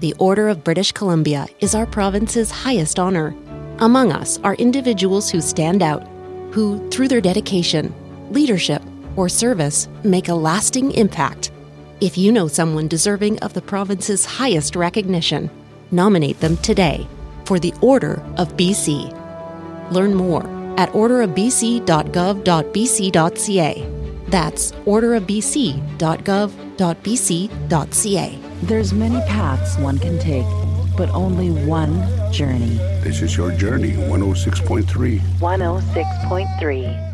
The Order of British Columbia is our province's highest honor. Among us are individuals who stand out, who, through their dedication, leadership, or service, make a lasting impact. If you know someone deserving of the province's highest recognition, nominate them today for the Order of BC. Learn more at orderofbc.gov.bc.ca. That's orderofbc.gov.bc.ca. There's many paths one can take, but only one journey. This is your journey, 106.3. 106.3.